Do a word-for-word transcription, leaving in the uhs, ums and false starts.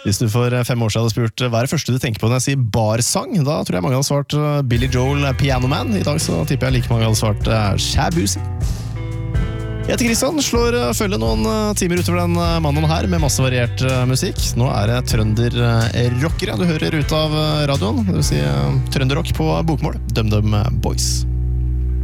Hvis du for fem år siden hadde spurt hva er det første du tenker på når jeg sier barsang, da tror jeg mange hadde svart Billy Joel, Piano Man. I dag så tipper jeg like mange hadde svart Shabuzi. Jeg heter Kristian, slår følge noen timer utover den mannen her med masse variert musikk. Nå er det trønder-rockere du hører ut av radioen, det vil si trønderrock på bokmål, Dum Dum Boys.